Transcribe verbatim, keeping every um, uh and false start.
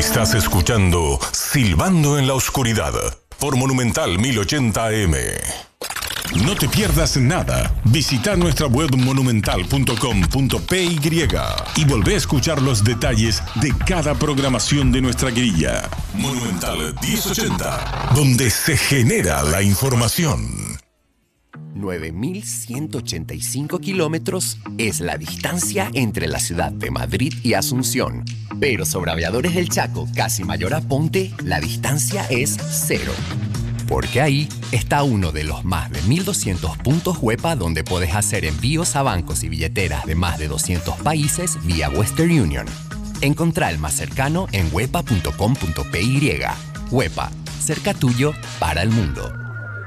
Estás escuchando Silbando en la Oscuridad por Monumental mil ochenta A M. No te pierdas nada. Visita nuestra web monumental punto com punto p y y volvé a escuchar los detalles de cada programación de nuestra grilla. Monumental mil ochenta, donde se genera la información. nueve mil ciento ochenta y cinco kilómetros es la distancia entre la ciudad de Madrid y Asunción. Pero sobre Aviadores del Chaco, casi Mayor Aponte, la distancia es cero. Porque ahí está uno de los más de mil doscientos puntos Huepa donde puedes hacer envíos a bancos y billeteras de más de doscientos países vía Western Union. Encontrá el más cercano en huepa punto com punto p y. Huepa, cerca tuyo para el mundo.